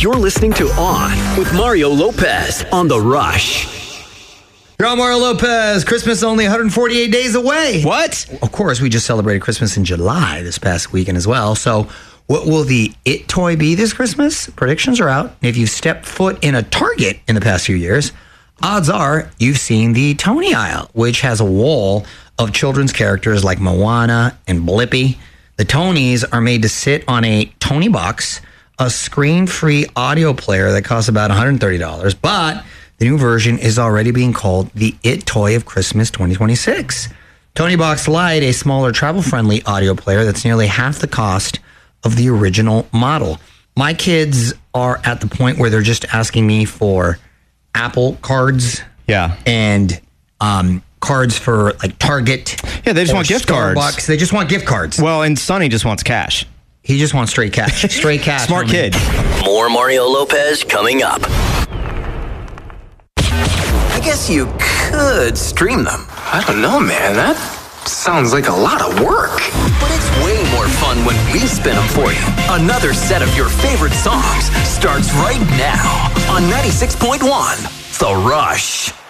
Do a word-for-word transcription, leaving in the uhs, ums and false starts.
You're listening to On with Mario Lopez on The Rush. You're on Mario Lopez. Christmas only one hundred forty-eight days away. What? Of course, we just celebrated Christmas in July this past weekend as well. So what will the It toy be this Christmas? Predictions are out. If you've stepped foot in a Target in the past few years, odds are you've seen the Tony aisle, which has a wall of children's characters like Moana and Blippi. The Tonys are made to sit on a Tony box, a screen-free audio player that costs about one hundred thirty dollars, but the new version is already being called the It Toy of Christmas twenty twenty-six. Tony Box Lite, a smaller travel-friendly audio player that's nearly half the cost of the original model. My kids are at the point where they're just asking me for Apple cards. Yeah. And um, cards for like Target. Yeah, they just want gift Starbucks. cards. They just want gift cards. Well, and Sonny just wants cash. He just wants straight cash. Straight cash. Smart homie. kid. More Mario Lopez coming up. I guess you could stream them. I don't know, man. That sounds like a lot of work. But it's way more fun when we spin them for you. Another set of your favorite songs starts right now on ninety-six point one The Rush.